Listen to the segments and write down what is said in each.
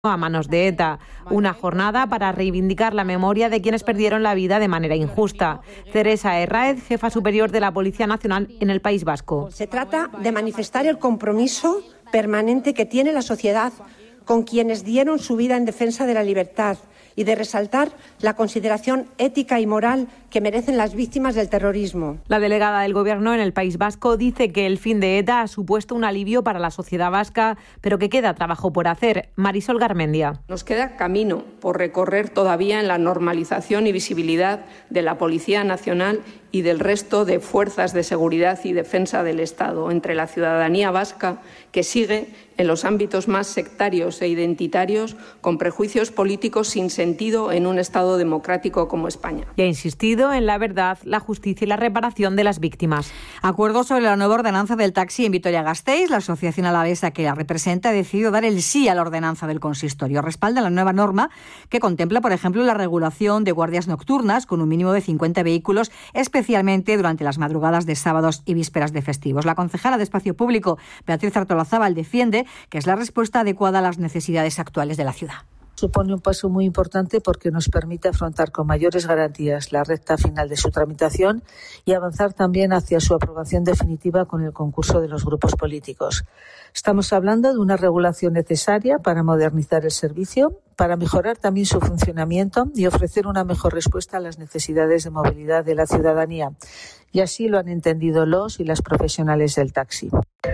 a manos de ETA, una jornada para reivindicar la memoria de quienes perdieron la vida de manera injusta. Teresa Herráez, jefa superior de la Policía Nacional en el País Vasco. Se trata de manifestar el compromiso permanente que tiene la sociedad con quienes dieron su vida en defensa de la libertad y de resaltar la consideración ética y moral que merecen las víctimas del terrorismo. La delegada del Gobierno en el País Vasco dice que el fin de ETA ha supuesto un alivio para la sociedad vasca, pero que queda trabajo por hacer. Marisol Garmendia. Nos queda camino por recorrer todavía en la normalización y visibilidad de la Policía Nacional y del resto de fuerzas de seguridad y defensa del Estado entre la ciudadanía vasca, que sigue en los ámbitos más sectarios e identitarios con prejuicios políticos sin sentido en un Estado democrático como España. Y ha insistido en la verdad, la justicia y la reparación de las víctimas. Acuerdo sobre la nueva ordenanza del taxi en Vitoria-Gasteiz. La asociación alavesa que la representa ha decidido dar el sí a la ordenanza del consistorio. Respalda la nueva norma que contempla, por ejemplo, la regulación de guardias nocturnas con un mínimo de 50 vehículos, especialmente durante las madrugadas de sábados y vísperas de festivos. La concejala de Espacio Público, Beatriz Artolazábal, defiende que es la respuesta adecuada a las necesidades actuales de la ciudad. Supone un paso muy importante porque nos permite afrontar con mayores garantías la recta final de su tramitación y avanzar también hacia su aprobación definitiva con el concurso de los grupos políticos. Estamos hablando de una regulación necesaria para modernizar el servicio, para mejorar también su funcionamiento y ofrecer una mejor respuesta a las necesidades de movilidad de la ciudadanía. Y así lo han entendido los y las profesionales del taxi.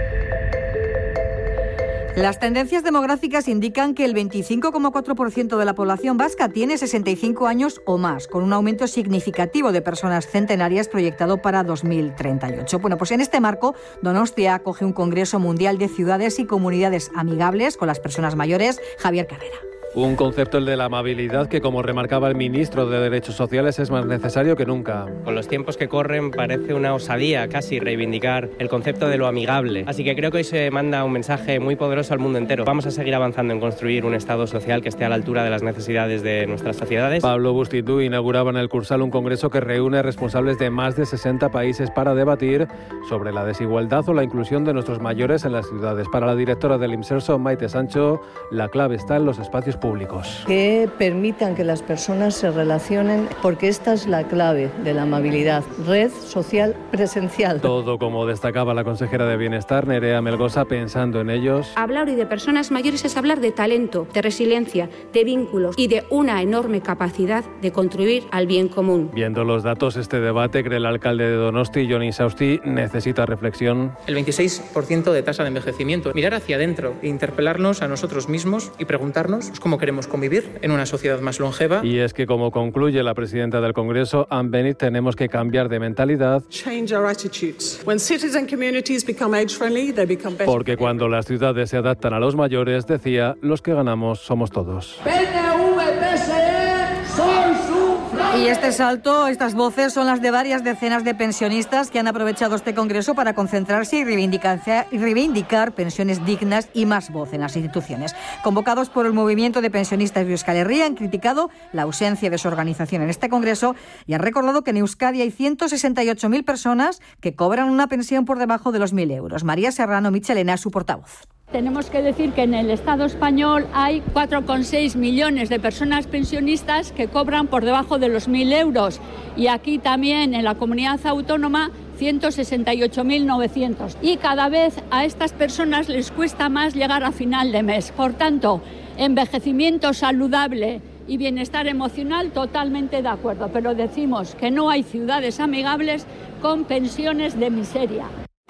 Las tendencias demográficas indican que el 25,4% de la población vasca tiene 65 años o más, con un aumento significativo de personas centenarias proyectado para 2038. Bueno, pues en este marco, Donostia acoge un Congreso Mundial de Ciudades y Comunidades Amigables con las personas mayores. Javier Carrera. Un concepto, el de la amabilidad, que, como remarcaba el ministro de Derechos Sociales, es más necesario que nunca. Con los tiempos que corren parece una osadía casi reivindicar el concepto de lo amigable. Así que creo que hoy se manda un mensaje muy poderoso al mundo entero. Vamos a seguir avanzando en construir un Estado social que esté a la altura de las necesidades de nuestras sociedades. Pablo Bustituy inauguraba en el Cursal un congreso que reúne responsables de más de 60 países para debatir sobre la desigualdad o la inclusión de nuestros mayores en las ciudades. Para la directora del Imserso, Maite Sancho, la clave está en los espacios públicos. Que permitan que las personas se relacionen, porque esta es la clave de la amabilidad. Red social presencial. Todo, como destacaba la consejera de Bienestar, Nerea Melgosa, pensando en ellos. Hablar hoy de personas mayores es hablar de talento, de resiliencia, de vínculos y de una enorme capacidad de contribuir al bien común. Viendo los datos, este debate, cree el alcalde de Donosti, Jon Insausti, necesita reflexión. El 26% de tasa de envejecimiento. Mirar hacia adentro e interpelarnos a nosotros mismos y preguntarnos cómo queremos convivir en una sociedad más longeva. Y es que, como concluye la presidenta del Congreso, Anne Bennett, tenemos que cambiar de mentalidad. Porque cuando las ciudades se adaptan a los mayores, decía, los que ganamos somos todos. Y este salto, estas voces son las de varias decenas de pensionistas que han aprovechado este congreso para concentrarse y reivindicar pensiones dignas y más voz en las instituciones. Convocados por el movimiento de pensionistas de Euskal Herria, han criticado la ausencia de su organización en este congreso y han recordado que en Euskadi hay 168.000 personas que cobran una pensión por debajo de los 1.000 euros. María Serrano Michelena es su portavoz. Tenemos que decir que en el Estado español hay 4,6 millones de personas pensionistas que cobran por debajo de los 1.000 euros. Y aquí también, en la comunidad autónoma, 168.900. Y cada vez a estas personas les cuesta más llegar a final de mes. Por tanto, envejecimiento saludable y bienestar emocional, totalmente de acuerdo. Pero decimos que no hay ciudades amigables con pensiones de miseria.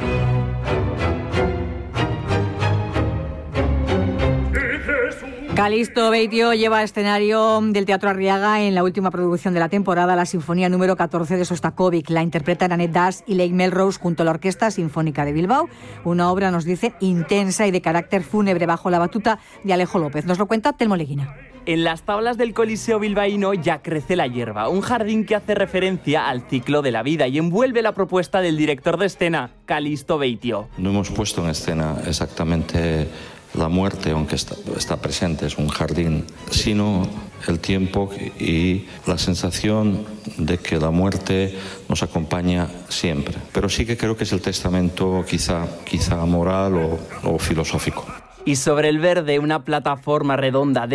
Calixto Beitio lleva escenario del Teatro Arriaga en la última producción de la temporada, la Sinfonía número 14 de Sostakovic. La interpretan Annette Das y Lake Melrose junto a la Orquesta Sinfónica de Bilbao. Una obra, nos dice, intensa y de carácter fúnebre bajo la batuta de Alejo López. Nos lo cuenta Telmo Leguina. En las tablas del Coliseo bilbaíno ya crece la hierba, un jardín que hace referencia al ciclo de la vida y envuelve la propuesta del director de escena, Calixto Beitio. No hemos puesto en escena exactamente la muerte, aunque está presente, es un jardín, sino el tiempo y la sensación de que la muerte nos acompaña siempre. Pero sí que creo que es el testamento quizá moral o filosófico. y sobre el verde una plataforma redonda de